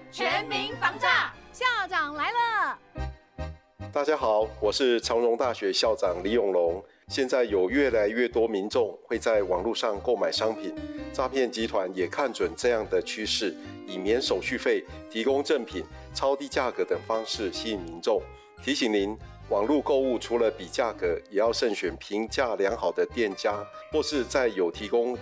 全民防诈， 校长来了。 大家好，我是长荣大学校长李永龙。现在有越来越多民众会在网络上购买商品，诈骗集团也看准这样的趋势，以免手续费、提供赠品、超低价格等方式吸引民众。提醒您，网络购物除了比价格，也要慎选评价良好的店家，或是在有提供